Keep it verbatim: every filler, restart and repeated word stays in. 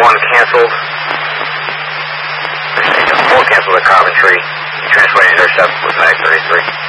one canceled. four canceled at Coventry. Translating intercept with Mag thirty-three.